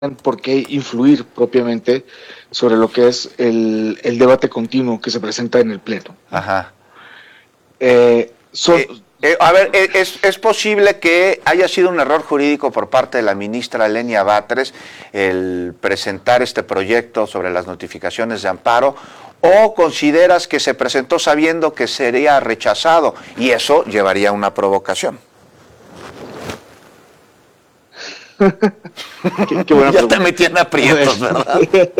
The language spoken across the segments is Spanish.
por qué influir propiamente sobre lo que es el debate continuo que se presenta en el Pleno. Ajá. A ver, ¿es posible que haya sido un error jurídico por parte de la ministra Lenia Batres el presentar este proyecto sobre las notificaciones de amparo? ¿O consideras que se presentó sabiendo que sería rechazado y eso llevaría a una provocación? Qué buena ya pregunta. te metí en aprietos, ¿verdad?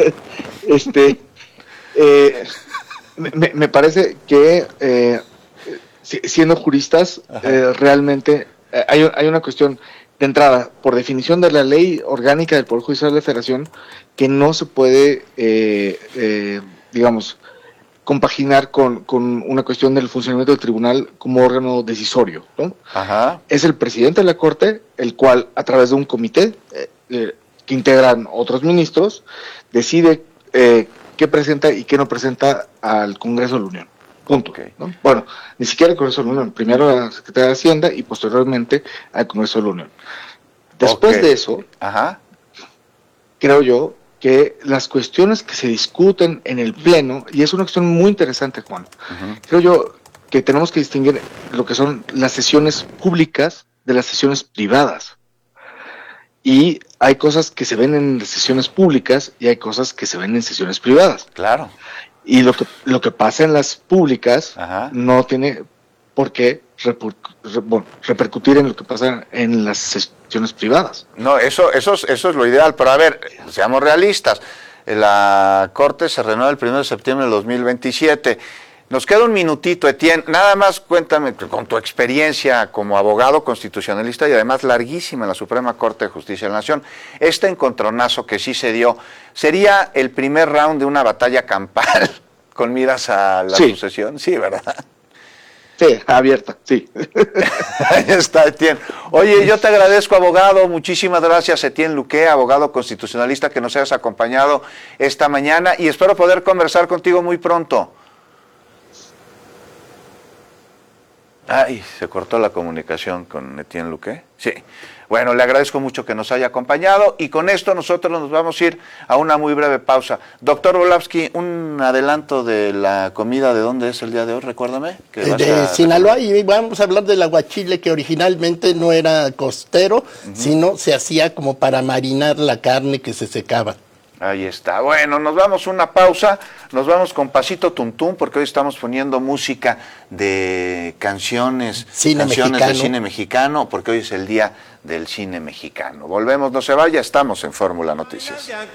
Me parece que siendo juristas, realmente hay una cuestión de entrada, por definición de la ley orgánica del Poder Judicial de la Federación, que no se puede, digamos, compaginar con una cuestión del funcionamiento del tribunal como órgano decisorio, ¿no? Ajá. Es el presidente de la Corte, el cual, a través de un comité que integran otros ministros, decide qué presenta y qué no presenta al Congreso de la Unión. Punto. Okay. ¿No? Bueno, ni siquiera al Congreso de la Unión, primero a la Secretaría de Hacienda y posteriormente al Congreso de la Unión. Después de eso, creo yo que las cuestiones que se discuten en el Pleno, y es una cuestión muy interesante, Juan, creo yo que tenemos que distinguir lo que son las sesiones públicas de las sesiones privadas. Y hay cosas que se ven en sesiones públicas y hay cosas que se ven en sesiones privadas. Claro. Y lo que pasa en las públicas no tiene por qué repercutir en lo que pasa en las sesiones privadas. No, eso es lo ideal, pero a ver, seamos realistas. La Corte se renueva el 1 de septiembre del 2027. Nos queda un minutito, Etienne. Nada más cuéntame, con tu experiencia como abogado constitucionalista y además larguísima en la Suprema Corte de Justicia de la Nación, este encontronazo que sí se dio, ¿sería el primer round de una batalla campal con miras a la sucesión? Sí, ¿verdad? Sí, abierta, sí. Ahí está, Etienne. Oye, yo te agradezco, abogado. Muchísimas gracias, Etienne Luque, abogado constitucionalista, que nos hayas acompañado esta mañana y espero poder conversar contigo muy pronto. Ay, se cortó la comunicación con Etienne Luque. Sí. Bueno, le agradezco mucho que nos haya acompañado y con esto nosotros nos vamos a ir a una muy breve pausa. Doctor Volavsky, un adelanto de la comida, ¿de dónde es el día de hoy? Recuérdame. De Sinaloa, y vamos a hablar del aguachile, que originalmente no era costero, sino se hacía como para marinar la carne que se secaba. Ahí está. Bueno, nos vamos a una pausa, nos vamos con Pasito Tuntún, porque hoy estamos poniendo música de canciones de cine mexicano, porque hoy es el día del cine mexicano. Volvemos, no se vaya, estamos en Fórmula Noticias.